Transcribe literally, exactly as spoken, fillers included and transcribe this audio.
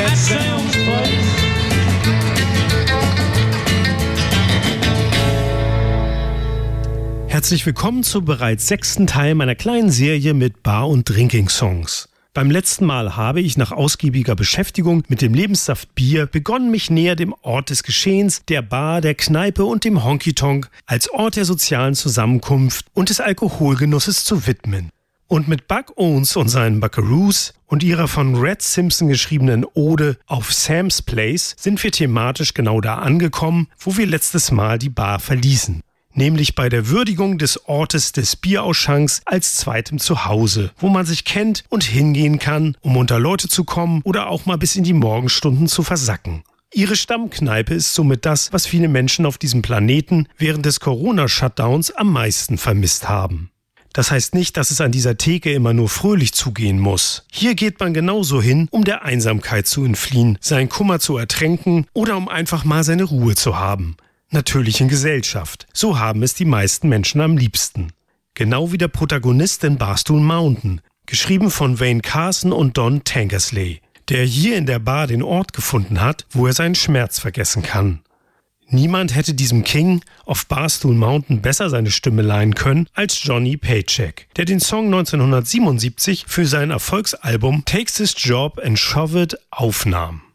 at Sam's Place. Herzlich willkommen zum bereits sechsten Teil meiner kleinen Serie mit Bar- und Drinking-Songs. Beim letzten Mal habe ich nach ausgiebiger Beschäftigung mit dem Lebenssaft Bier begonnen, mich näher dem Ort des Geschehens, der Bar, der Kneipe und dem Honky-Tonk als Ort der sozialen Zusammenkunft und des Alkoholgenusses zu widmen. Und mit Buck Owens und seinen Buckaroos und ihrer von Red Simpson geschriebenen Ode auf Sam's Place sind wir thematisch genau da angekommen, wo wir letztes Mal die Bar verließen. Nämlich bei der Würdigung des Ortes des Bierausschanks als zweitem Zuhause, wo man sich kennt und hingehen kann, um unter Leute zu kommen oder auch mal bis in die Morgenstunden zu versacken. Ihre Stammkneipe ist somit das, was viele Menschen auf diesem Planeten während des Corona-Shutdowns am meisten vermisst haben. Das heißt nicht, dass es an dieser Theke immer nur fröhlich zugehen muss. Hier geht man genauso hin, um der Einsamkeit zu entfliehen, seinen Kummer zu ertränken oder um einfach mal seine Ruhe zu haben. Natürlich in Gesellschaft. So haben es die meisten Menschen am liebsten. Genau wie der Protagonist in Barstool Mountain, geschrieben von Wayne Carson und Don Tankersley, der hier in der Bar den Ort gefunden hat, wo er seinen Schmerz vergessen kann. Niemand hätte diesem King auf Barstool Mountain besser seine Stimme leihen können als Johnny Paycheck, der den Song neunzehnhundertsiebenundsiebzig für sein Erfolgsalbum Takes His Job and Shove It aufnahm.